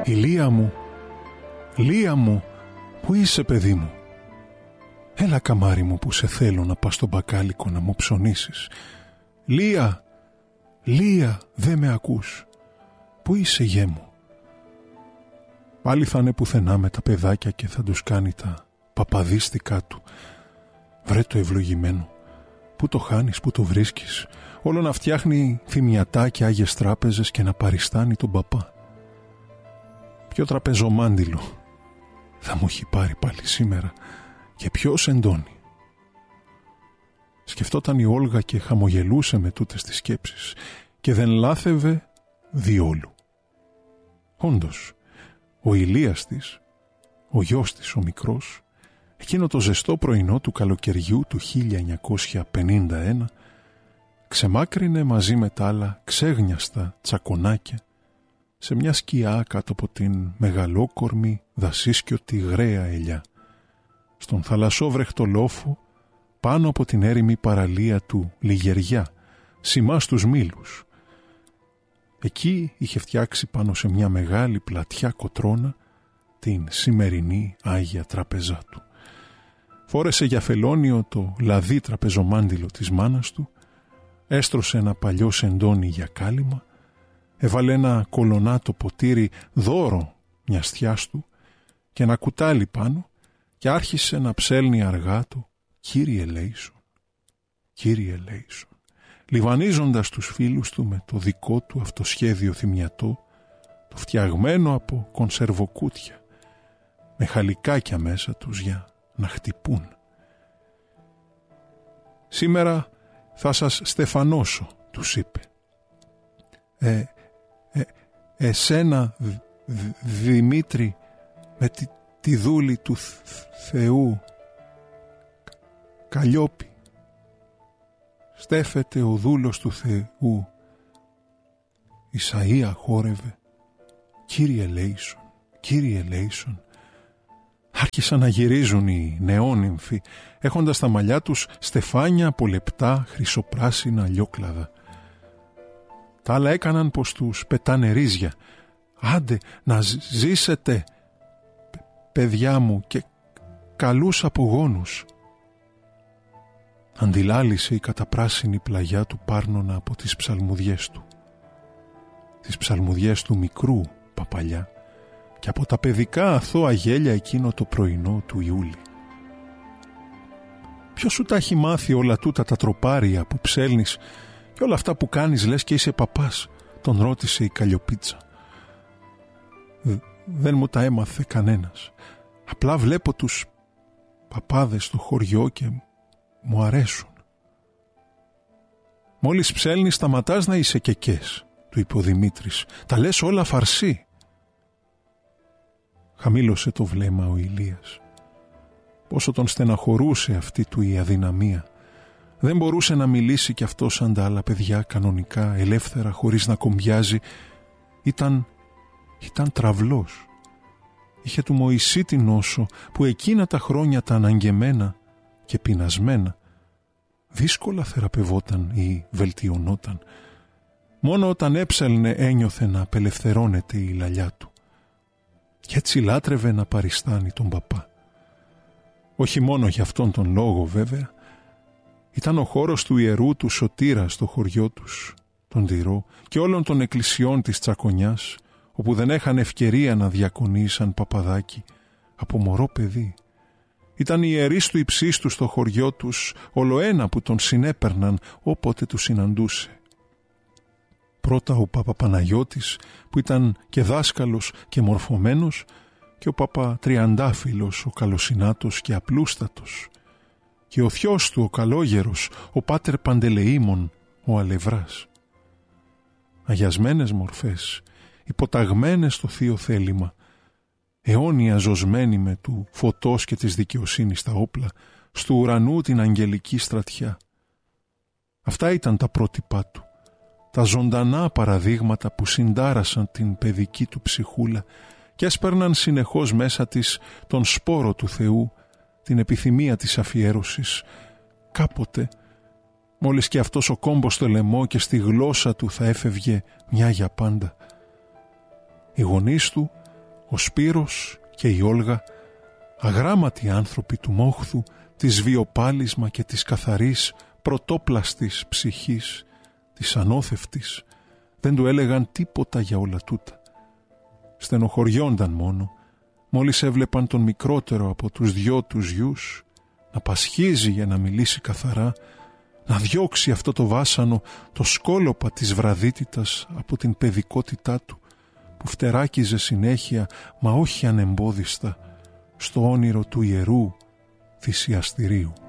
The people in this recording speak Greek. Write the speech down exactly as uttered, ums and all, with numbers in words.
Η Λία μου, Λία μου, πού είσαι παιδί μου? Έλα καμάρι μου που σε θέλω να πας στο μπακάλικο να μου ψωνίσεις. Λία, Λία, δε με ακούς? Πού είσαι γέ μου? Πάλι θα είναι πουθενά με τα παιδάκια και θα τους κάνει τα παπαδίστικά του. Βρε το ευλογημένο, πού το χάνεις, πού το βρίσκεις? Όλο να φτιάχνει θυμιατά και άγιες τράπεζες και να παριστάνει τον παπά. Ποιο τραπεζομάντιλο θα μου έχει πάρει πάλι σήμερα και ποιος εντώνει? Σκεφτόταν η Όλγα και χαμογελούσε με τούτες τις σκέψεις και δεν λάθευε διόλου. Όντως, ο Ηλίας της, ο γιος της ο μικρός, εκείνο το ζεστό πρωινό του καλοκαιριού του χίλια εννιακόσια πενήντα ένα, ξεμάκρινε μαζί με τα άλλα ξέγνιαστα τσακονάκια σε μια σκιά κάτω από την μεγαλόκορμη δασίσκιωτη γραία ελιά, στον θαλασσόβρεχτο λόφο πάνω από την έρημη παραλία του Λιγεριά, σημά στους μήλους. Εκεί είχε φτιάξει πάνω σε μια μεγάλη πλατιά κοτρώνα την σημερινή Άγια Τραπεζά του. Φόρεσε για φελόνιο το λαδί τραπεζομάντιλο της μάνας του, έστρωσε ένα παλιό σεντόνι για κάλυμα, έβαλε ένα κολονάτο ποτήρι δώρο μιας θειάς του και ένα κουτάλι πάνω και άρχισε να ψέλνει αργά το «Κύριε Λέισον, Κύριε Λέισον», λιβανίζοντας τους φίλους του με το δικό του αυτοσχέδιο θυμιατό, το φτιαγμένο από κονσερβοκούτια, με χαλικάκια μέσα τους για να χτυπούν. «Σήμερα θα σας στεφανώσω», τους είπε. Ε, ε, «Εσένα, Δ, Δ, Δημήτρη, με τη, τη δούλη του θ, Θεού, Καλλιόπη, στέφεται ο δούλος του Θεού». Ισαΐα χόρευε «Κύριε Λέισον, Κύριε Λέισον». Άρχισαν να γυρίζουν οι νεόνυμφοι, έχοντας στα μαλλιά τους στεφάνια από λεπτά χρυσοπράσινα λιόκλαδα. Τα άλλα έκαναν πως τους πετάνε ρύζια. «Άντε να ζήσετε, παιδιά μου, και καλούς απογόνους». Αντιλάλησε η καταπράσινη πλαγιά του Πάρνονα από τις ψαλμουδιές του. Τις ψαλμουδιές του μικρού παπαλιά και από τα παιδικά αθώα γέλια εκείνο το πρωινό του Ιούλη. «Ποιος σου τα έχει μάθει όλα τούτα τα τροπάρια που ψέλνεις και όλα αυτά που κάνεις, λες και είσαι παπάς?» τον ρώτησε η Καλλιοπίτσα. «Δεν μου τα έμαθε κανένας. Απλά βλέπω τους παπάδες στο χωριό και μου αρέσουν». «Μόλις ψέλνεις σταματάς να είσαι κεκές», του είπε ο Δημήτρης. «Τα λες όλα φαρσί». Χαμήλωσε το βλέμμα ο Ηλίας. Πόσο τον στεναχωρούσε αυτή του η αδυναμία. Δεν μπορούσε να μιλήσει κι αυτό σαν τα άλλα παιδιά κανονικά, ελεύθερα, χωρίς να κομπιάζει. Ήταν, ήταν τραυλός. Είχε του Μωυσή την νόσο που εκείνα τα χρόνια τα αναγκεμένα και πεινασμένα δύσκολα θεραπευόταν ή βελτιωνόταν. Μόνο όταν έψαλνε ένιωθε να απελευθερώνεται η λαλιά του. Κι έτσι λάτρευε να παριστάνει τον παπά. Όχι μόνο για αυτόν τον λόγο βέβαια. Ήταν ο χώρος του ιερού του Σωτήρα στο χωριό τους, τον Τυρό, και όλων των εκκλησιών της Τσακονιάς, όπου δεν έχαν ευκαιρία να διακονήσαν παπαδάκι από μωρό παιδί. Ήταν οι ιερείς του υψίστου στο χωριό τους, ολοένα που τον συνέπαιρναν όποτε του συναντούσε. Πρώτα ο Παπαπαναγιώτης, που ήταν και δάσκαλος και μορφωμένος, και ο Παπατριαντάφυλλος, ο καλοσυνάτος και απλούστατος, και ο θειός του ο καλόγερος, ο Πάτερ Παντελεήμων, ο Αλευράς. Αγιασμένες μορφές, υποταγμένες στο θείο θέλημα, αιώνια ζωσμένοι με του φωτός και της δικαιοσύνης τα όπλα, στου ουρανού την αγγελική στρατιά. Αυτά ήταν τα πρότυπά του, τα ζωντανά παραδείγματα που συντάρασαν την παιδική του ψυχούλα και έσπερναν συνεχώς μέσα της τον σπόρο του Θεού, την επιθυμία της αφιέρωσης. Κάποτε, μόλις και αυτός ο κόμπος στο λαιμό και στη γλώσσα του θα έφευγε μια για πάντα. Οι γονείς του Ο Σπύρος και η Όλγα, αγράμματοι άνθρωποι του μόχθου, της βιοπάλισμα και της καθαρής πρωτόπλαστης ψυχής, της ανώθευτης, δεν του έλεγαν τίποτα για όλα τούτα. Στενοχωριόνταν μόνο, μόλις έβλεπαν τον μικρότερο από τους δυο τους γιους να πασχίζει για να μιλήσει καθαρά, να διώξει αυτό το βάσανο, το σκόλοπα της βραδύτητας από την παιδικότητά του, που φτεράκιζε συνέχεια, μα όχι ανεμπόδιστα, στο όνειρο του ιερού θυσιαστηρίου.